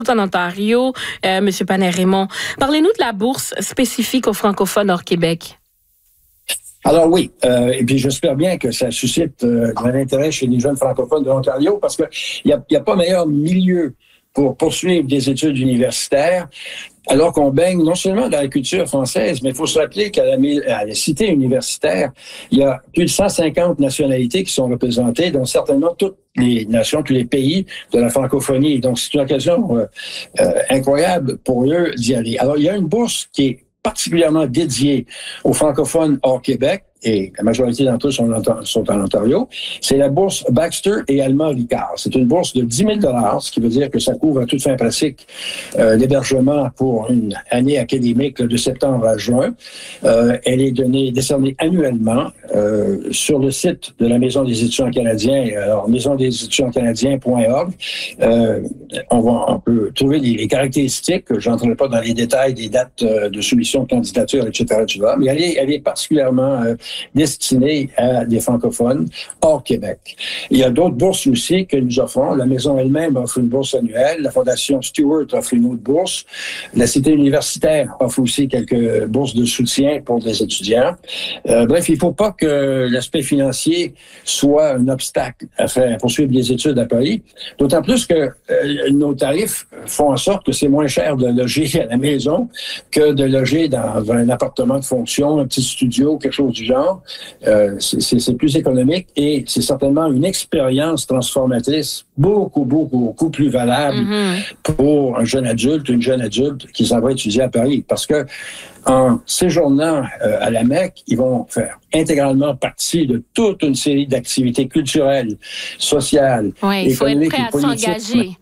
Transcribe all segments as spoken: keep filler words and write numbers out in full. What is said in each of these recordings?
en Ontario, euh, Monsieur Panay-Raymond. Parlez-nous de la bourse spécifique aux francophones hors Québec. Alors oui, euh, et puis j'espère bien que ça suscite euh, de l'intérêt chez les jeunes francophones de l'Ontario, parce que il y a, y a pas meilleur milieu pour poursuivre des études universitaires, alors qu'on baigne non seulement dans la culture française, mais il faut se rappeler qu'à la, à la cité universitaire, il y a plus de cent cinquante nationalités qui sont représentées, dont certainement toutes les nations, tous les pays de la francophonie. Donc, c'est une occasion euh, euh, incroyable pour eux d'y aller. Alors, il y a une bourse qui est particulièrement dédiée aux francophones hors Québec, et la majorité d'entre eux sont, sont en Ontario, c'est la bourse Baxter et Allemand Ricard. C'est une bourse de dix mille dollars, ce qui veut dire que ça couvre à toute fin pratique euh, l'hébergement pour une année académique là, de septembre à juin. Euh, elle est donnée, décernée annuellement euh, sur le site de la Maison des étudiants canadiens, alors maison des étudiants canadiens point org. Euh, on, va, on peut trouver les, les caractéristiques, je n'entrerai pas dans les détails des dates euh, de soumission de candidature, et cetera, et cetera, mais elle est, elle est particulièrement euh, destinée à des francophones hors Québec. Il y a d'autres bourses aussi que nous offrons. La Maison elle-même offre une bourse annuelle. La Fondation Stewart offre une autre bourse. La Cité universitaire offre aussi quelques bourses de soutien pour des étudiants. Euh, bref, il ne faut pas que l'aspect financier soit un obstacle à faire poursuivre des études à Paris. D'autant plus que euh, nos tarifs font en sorte que c'est moins cher de loger à la maison que de loger dans un appartement de fonction, un petit studio, quelque chose du genre. Euh, c'est plus économique et c'est certainement une expérience transformatrice beaucoup, beaucoup, beaucoup plus valable mm-hmm. pour un jeune adulte, une jeune adulte qui s'en va étudier à Paris. Parce que en séjournant euh, à la Mecque, ils vont faire intégralement partie de toute une série d'activités culturelles, sociales, oui, il faut économiques être prêt et à politiques. s'engager.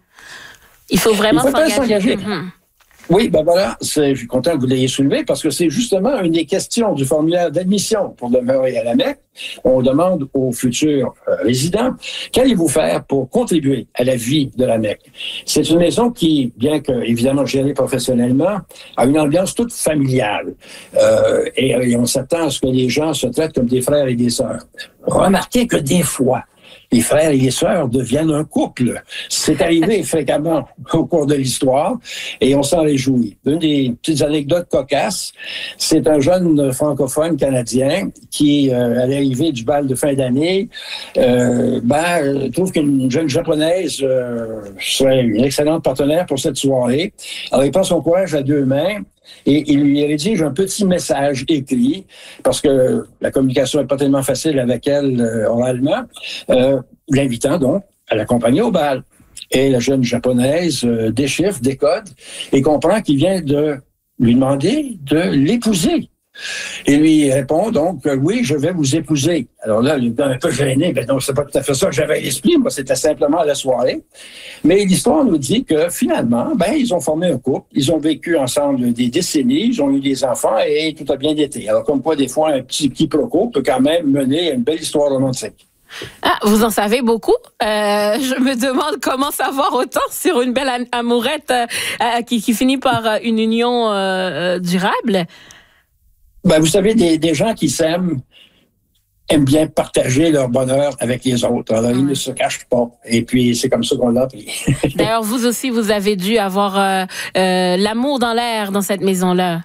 Il faut vraiment s'engager. Mm-hmm. Oui, ben voilà, je suis content que vous l'ayez soulevé parce que c'est justement une des questions du formulaire d'admission pour demeurer à la Mecque. On demande aux futurs euh, résidents, qu'allez-vous faire pour contribuer à la vie de la Mecque? C'est une maison qui, bien que évidemment gérée professionnellement, a une ambiance toute familiale. Euh, et, et on s'attend à ce que les gens se traitent comme des frères et des sœurs. Remarquez que des fois, les frères et les sœurs deviennent un couple. C'est arrivé fréquemment au cours de l'histoire et on s'en réjouit. Une des petites anecdotes cocasses, c'est un jeune francophone canadien qui, euh, à l'arrivée du bal de fin d'année, euh, ben, trouve qu'une jeune japonaise euh, serait une excellente partenaire pour cette soirée. Alors, il prend son courage à deux mains et il lui rédige un petit message écrit, parce que la communication n'est pas tellement facile avec elle euh, oralement, euh, l'invitant donc à l'accompagner au bal. Et la jeune japonaise euh, déchiffre, décode et comprend qu'il vient de lui demander de l'épouser. Et lui répond donc euh, oui, je vais vous épouser. Alors là, il est un peu gêné. Ben non, c'est pas tout à fait ça que j'avais à l'esprit. Moi, c'était simplement la soirée. Mais l'histoire nous dit que finalement, ben ils ont formé un couple, ils ont vécu ensemble des décennies, ils ont eu des enfants et tout a bien été. Alors comme quoi, des fois, un petit quiproquo peut quand même mener à une belle histoire romantique. Ah, vous en savez beaucoup. Euh, je me demande comment savoir autant sur une belle amourette euh, qui, qui finit par une union euh, durable. Ben, vous savez, des, des gens qui s'aiment aiment bien partager leur bonheur avec les autres. Alors, ils ne se cachent pas. Et puis, c'est comme ça qu'on l'a appris. D'ailleurs, vous aussi, vous avez dû avoir euh, euh, l'amour dans l'air dans cette maison-là.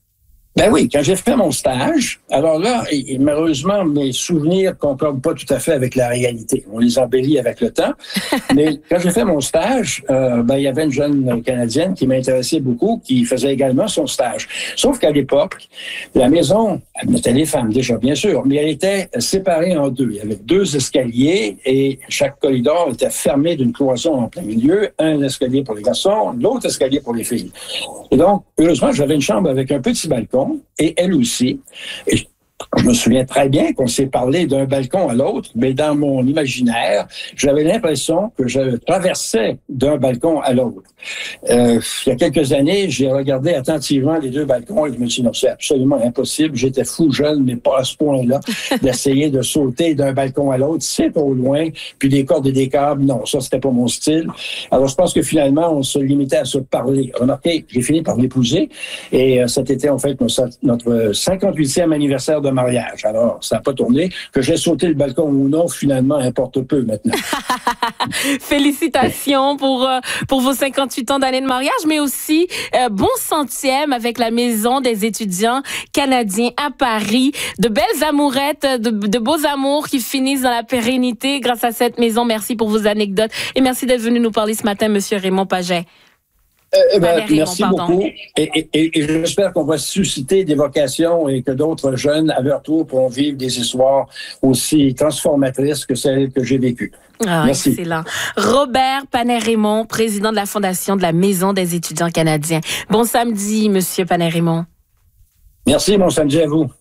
Ben oui, quand j'ai fait mon stage, alors là, et, et malheureusement, mes souvenirs concordent pas tout à fait avec la réalité. On les embellit avec le temps. Mais quand j'ai fait mon stage, euh, ben il y avait une jeune Canadienne qui m'intéressait beaucoup, qui faisait également son stage. Sauf qu'à l'époque, la maison, elle mettait les femmes déjà, bien sûr, mais elle était séparée en deux. Il y avait deux escaliers et chaque corridor était fermé d'une cloison en plein milieu. Un escalier pour les garçons, l'autre escalier pour les filles. Et donc, heureusement, j'avais une chambre avec un petit balcon. Et elle aussi. Et je me souviens très bien qu'on s'est parlé d'un balcon à l'autre, mais dans mon imaginaire, j'avais l'impression que je traversais d'un balcon à l'autre. Euh, il y a quelques années, j'ai regardé attentivement les deux balcons et je me suis dit non, c'est absolument impossible. J'étais fou jeune, mais pas à ce point-là, d'essayer de sauter d'un balcon à l'autre. C'est trop loin. Puis des cordes et des câbles, non, ça, c'était pas mon style. Alors, je pense que finalement, on se limitait à se parler. Remarquez, j'ai fini par l'épouser et euh, cet été, on fête notre, notre cinquante-huitième anniversaire de mariage. Alors, ça n'a pas tourné. Que j'ai sauté le balcon ou non, finalement, importe peu maintenant. Félicitations pour, euh, pour vos cinquante-huit ans d'anniversaire. année de mariage, mais aussi euh, bon centième avec la Maison des étudiants canadiens à Paris. De belles amourettes, de, de beaux amours qui finissent dans la pérennité grâce à cette maison. Merci pour vos anecdotes et merci d'être venu nous parler ce matin, Monsieur Raymond Pagé. Eh ben, Valérie, merci bon, beaucoup. Et, et, et, et j'espère qu'on va susciter des vocations et que d'autres jeunes, à leur tour, pourront vivre des histoires aussi transformatrices que celles que j'ai vécues. Ah, merci. Excellent. Robert Panay-Raymond, président de la Fondation de la Maison des étudiants canadiens. Bon samedi, Monsieur Panay-Raymond. Merci, bon samedi à vous.